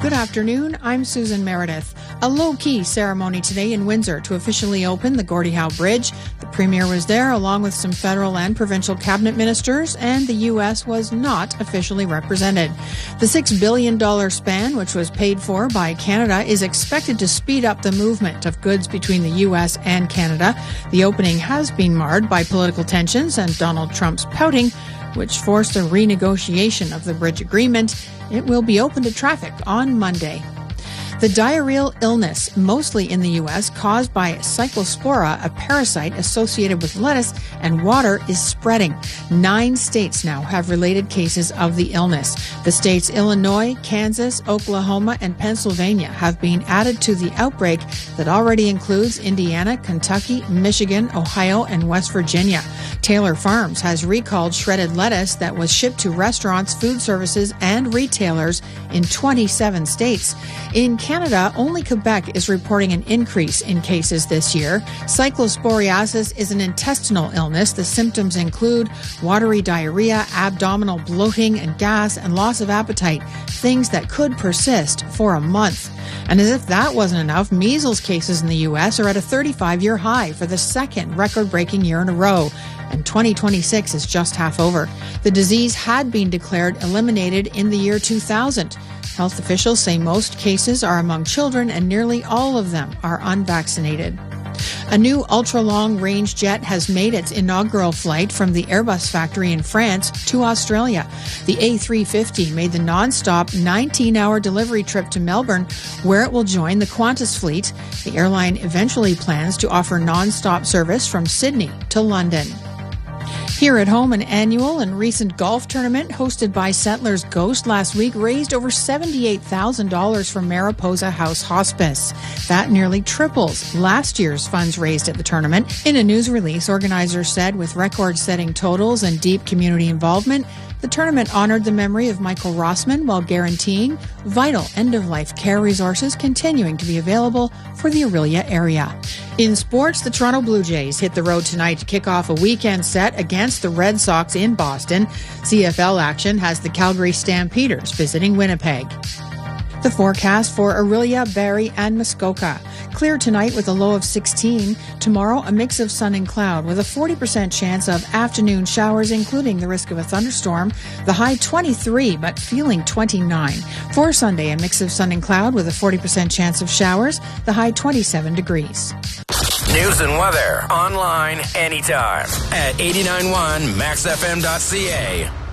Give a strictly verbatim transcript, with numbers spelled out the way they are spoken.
Good afternoon, I'm Susan Meredith. A low-key ceremony today in Windsor to officially open the Gordie Howe Bridge. The Premier was there along with some federal and provincial cabinet ministers, and the U S was not officially represented. The six billion dollars span, which was paid for by Canada, is expected to speed up the movement of goods between the U S and Canada. The opening has been marred by political tensions and Donald Trump's pouting, which forced a renegotiation of the bridge agreement. It will be open to traffic on Monday. The diarrheal illness, mostly in the U S, caused by Cyclospora, a parasite associated with lettuce and water, is spreading. Nine states now have related cases of the illness. The states Illinois, Kansas, Oklahoma, and Pennsylvania have been added to the outbreak that already includes Indiana, Kentucky, Michigan, Ohio, and West Virginia. Taylor Farms has recalled shredded lettuce that was shipped to restaurants, food services, and retailers in twenty-seven states. In Canada, only Quebec is reporting an increase in cases this year. Cyclosporiasis is an intestinal illness. The symptoms include watery diarrhea, abdominal bloating and gas, and loss of appetite, things that could persist for a month. And as if that wasn't enough, measles cases in the U S are at a thirty-five-year high for the second record-breaking year in a row. And twenty twenty-six is just half over. The disease had been declared eliminated in the year two thousand. Health officials say most cases are among children and nearly all of them are unvaccinated. A new ultra-long-range jet has made its inaugural flight from the Airbus factory in France to Australia. The A three fifty made the non-stop nineteen-hour delivery trip to Melbourne, where it will join the Qantas fleet. The airline eventually plans to offer non-stop service from Sydney to London. Here at home, an annual and recent golf tournament hosted by Settlers Ghost last week raised over seventy-eight thousand dollars for Mariposa House Hospice. That nearly triples last year's funds raised at the tournament. In a news release, organizers said with record-setting totals and deep community involvement, the tournament honored the memory of Michael Rossman while guaranteeing vital end-of-life care resources continuing to be available for the Orillia area. In sports, the Toronto Blue Jays hit the road tonight to kick off a weekend set against the Red Sox in Boston. C F L action has the Calgary Stampeders visiting Winnipeg. The forecast for Orillia, Barrie, and Muskoka. Clear tonight with a low of sixteen. Tomorrow, a mix of sun and cloud with a forty percent chance of afternoon showers, including the risk of a thunderstorm. The high twenty-three, but feeling twenty-nine. For Sunday, a mix of sun and cloud with a forty percent chance of showers. The high twenty-seven degrees. News and weather online anytime at eighty-nine point one max f m dot c a.